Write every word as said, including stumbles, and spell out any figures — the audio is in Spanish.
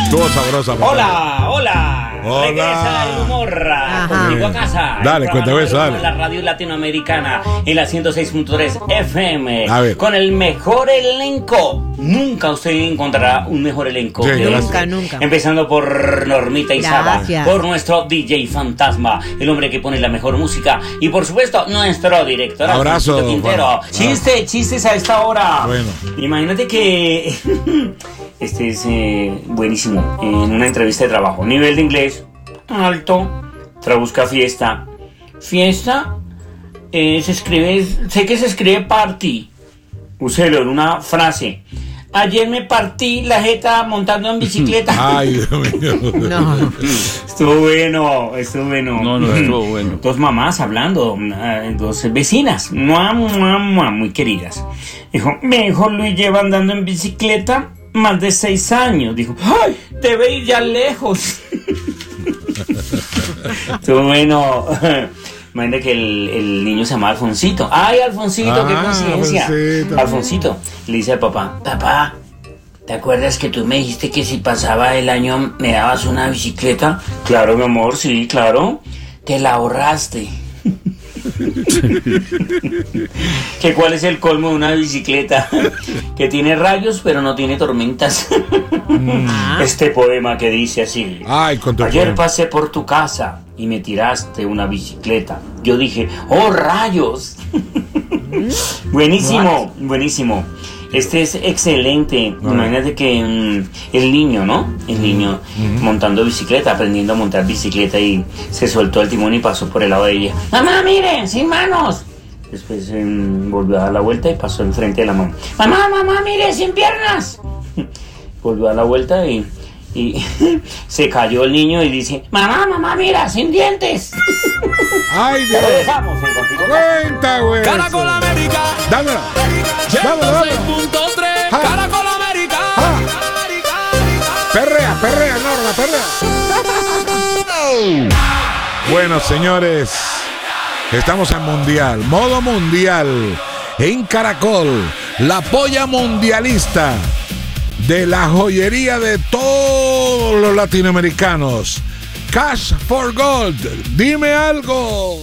Estuvo sabrosa. Hola, hola. Hola. Regresa el humor contigo a casa. Dale, cuéntame eso, dale. En la radio latinoamericana, en la ciento seis punto tres F M. A ver. Con el mejor elenco. Nunca usted encontrará un mejor elenco. Sí, que gracias. este. Nunca, nunca. Empezando por Normita Izaba, Gracias. por nuestro D J Fantasma, el hombre que pone la mejor música. Y por supuesto, nuestro director. Abrazo, Alfonsito Quintero. Juan. Chiste, chistes a esta hora. Bueno. Imagínate que este es eh, buenísimo. En una entrevista de trabajo, nivel de inglés alto, traduzca fiesta. Fiesta eh, se escribe, sé que se escribe party. Úselo en una frase. Ayer me partí la jeta montando en bicicleta. Ay, Dios mío. No. Estuvo bueno, estuvo bueno. No, no, estuvo bueno. Dos mamás hablando, eh, dos vecinas, mua, mua, mua, muy queridas. Dijo, mi hijo Luis lleva andando en bicicleta más de seis años. Dijo, ¡ay! Debe ir ya lejos. Estuvo bueno. Imagínate que el, el niño se llama Alfonsito. ¡Ay, Alfonsito! ¡Qué Ah, coincidencia! Alfonsito. Alfonsito le dice al papá, papá, ¿te acuerdas que tú me dijiste que si pasaba el año me dabas una bicicleta? Claro, mi amor, sí, claro. Te la ahorraste. ¿Que cuál es el colmo de una bicicleta? Que tiene rayos pero no tiene tormentas. Este poema que dice así. Ay, con tu Ayer poema. pasé por tu casa y me tiraste una bicicleta. Yo dije, ¡oh, rayos! Buenísimo, buenísimo. Este es excelente. Imagínate que mm, el niño, ¿no? El niño montando bicicleta, aprendiendo a montar bicicleta y se soltó el timón y pasó por el lado de ella. ¡Mamá, mire! ¡Sin manos! Después eh, volvió a dar la vuelta y pasó enfrente de la mamá. ¡Mamá, mamá, mire! ¡Sin piernas! Volvió a dar la vuelta y, y se cayó el niño y dice, ¡mamá, mamá, mira! ¡Sin dientes! Ay, Dios. Lo dejamos en Contigo. Cuenta, güey. Caracol América. Dámela. Vámonos, ciento seis vámonos. punto tres. Ja. Caracol América. Ah. Perrea, perrea, Norma, perrea. Bueno, señores, estamos en Mundial, modo Mundial, en Caracol, la polla mundialista de la joyería de todos los latinoamericanos. Cash for Gold, dime algo.